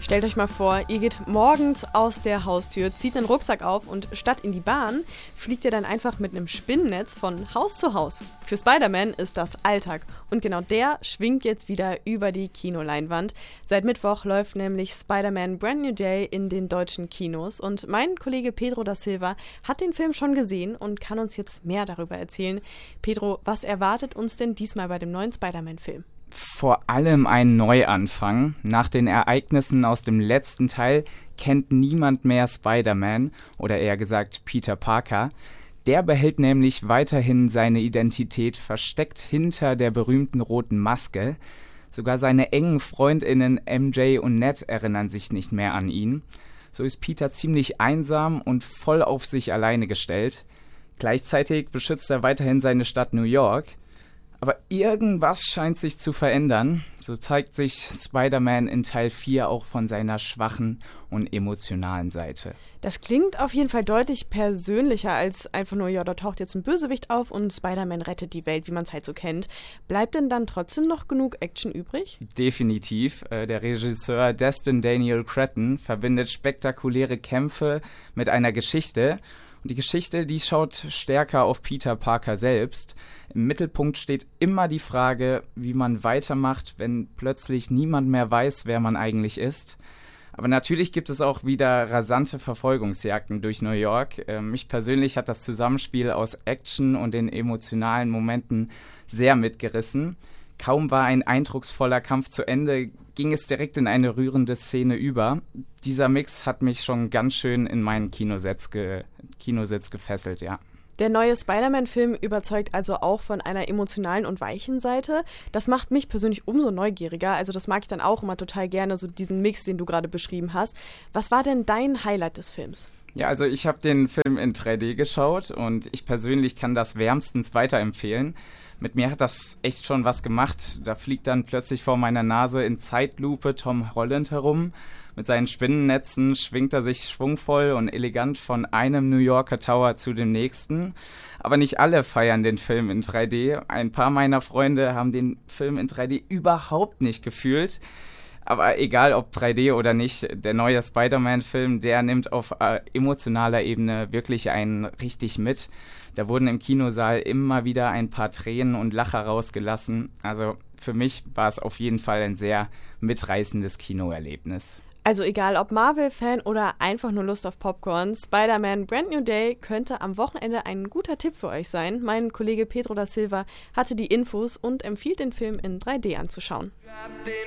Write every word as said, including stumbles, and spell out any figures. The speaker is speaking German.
Stellt euch mal vor, ihr geht morgens aus der Haustür, zieht einen Rucksack auf und statt in die Bahn fliegt ihr dann einfach mit einem Spinnennetz von Haus zu Haus. Für Spider-Man ist das Alltag und genau der schwingt jetzt wieder über die Kinoleinwand. Seit Mittwoch läuft nämlich Spider-Man Brand New Day in den deutschen Kinos und mein Kollege Pedro da Silva hat den Film schon gesehen und kann uns jetzt mehr darüber erzählen. Pedro, was erwartet uns denn diesmal bei dem neuen Spider-Man-Film? Vor allem ein Neuanfang. Nach den Ereignissen aus dem letzten Teil kennt niemand mehr Spider-Man oder eher gesagt Peter Parker. Der behält nämlich weiterhin seine Identität versteckt hinter der berühmten roten Maske. Sogar seine engen FreundInnen M J und Ned erinnern sich nicht mehr an ihn. So ist Peter ziemlich einsam und voll auf sich alleine gestellt. Gleichzeitig beschützt er weiterhin seine Stadt New York. Aber irgendwas scheint sich zu verändern. So zeigt sich Spider-Man in Teil vier auch von seiner schwachen und emotionalen Seite. Das klingt auf jeden Fall deutlich persönlicher als einfach nur, ja, da taucht jetzt ein Bösewicht auf und Spider-Man rettet die Welt, wie man es halt so kennt. Bleibt denn dann trotzdem noch genug Action übrig? Definitiv. Der Regisseur Destin Daniel Cretton verbindet spektakuläre Kämpfe mit einer Geschichte. Und die Geschichte, die schaut stärker auf Peter Parker selbst. Im Mittelpunkt steht immer die Frage, wie man weitermacht, wenn plötzlich niemand mehr weiß, wer man eigentlich ist. Aber natürlich gibt es auch wieder rasante Verfolgungsjagden durch New York. Äh, mich persönlich hat das Zusammenspiel aus Action und den emotionalen Momenten sehr mitgerissen. Kaum war ein eindrucksvoller Kampf zu Ende, ging es direkt in eine rührende Szene über. Dieser Mix hat mich schon ganz schön in meinen Kinositz, ge- Kinositz gefesselt, ja. Der neue Spider-Man-Film überzeugt also auch von einer emotionalen und weichen Seite. Das macht mich persönlich umso neugieriger. Also das mag ich dann auch immer total gerne, so diesen Mix, den du gerade beschrieben hast. Was war denn dein Highlight des Films? Ja, also ich habe den Film in drei D geschaut und ich persönlich kann das wärmstens weiterempfehlen. Mit mir hat das echt schon was gemacht. Da fliegt dann plötzlich vor meiner Nase in Zeitlupe Tom Holland herum. Mit seinen Spinnennetzen schwingt er sich schwungvoll und elegant von einem New Yorker Tower zu dem nächsten. Aber nicht alle feiern den Film in drei D. Ein paar meiner Freunde haben den Film in drei D überhaupt nicht gefühlt. Aber egal ob drei D oder nicht, der neue Spider-Man-Film, der nimmt auf äh, emotionaler Ebene wirklich einen richtig mit. Da wurden im Kinosaal immer wieder ein paar Tränen und Lacher rausgelassen. Also für mich war es auf jeden Fall ein sehr mitreißendes Kinoerlebnis. Also egal ob Marvel-Fan oder einfach nur Lust auf Popcorn, Spider-Man Brand New Day könnte am Wochenende ein guter Tipp für euch sein. Mein Kollege Pedro da Silva hatte die Infos und empfiehlt den Film in drei D anzuschauen.